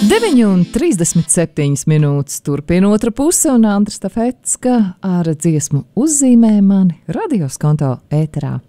9,37 minūtes turpina otra puse, un Andris Tafetska ar dziesmu Uzzīmē mani radioskonto ēterā.